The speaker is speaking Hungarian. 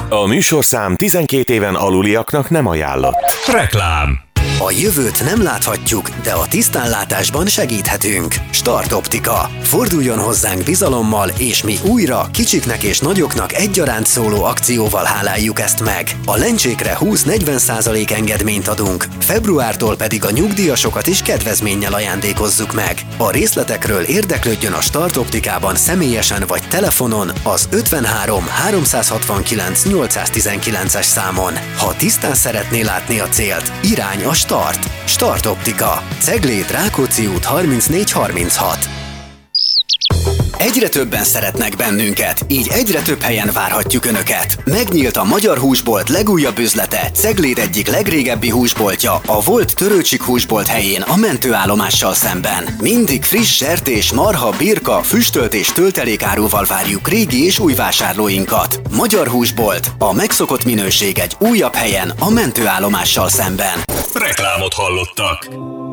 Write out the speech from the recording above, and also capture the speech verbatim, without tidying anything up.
A műsorszám tizenkét éven aluliaknak nem ajánlott. Reklám. A jövőt nem láthatjuk, de a tisztánlátásban segíthetünk. Start Optika. Forduljon hozzánk bizalommal, és mi újra kicsiknek és nagyoknak egyaránt szóló akcióval háláljuk ezt meg. A lencsékre húsz-negyven százalék engedményt adunk, februártól pedig a nyugdíjasokat is kedvezménnyel ajándékozzuk meg. A részletekről érdeklődjön a Start Optikában személyesen vagy telefonon az ötvenhárom háromszázhatvankilenc nyolcszáztizenkilences számon. Ha tisztán szeretné látni a célt, irány a Start. Start Optika. Ceglét, Rákóczi út harmincnégy harminchat. Egyre többen szeretnek bennünket, így egyre több helyen várhatjuk Önöket. Megnyílt a Magyar Húsbolt legújabb üzlete, Cegléd egyik legrégebbi húsboltja, a volt Törőcsik húsbolt helyén a mentőállomással szemben. Mindig friss sertés, marha, birka, füstölt és töltelékáruval várjuk régi és új vásárlóinkat. Magyar Húsbolt, a megszokott minőség egy újabb helyen a mentőállomással szemben. Reklámot hallottak.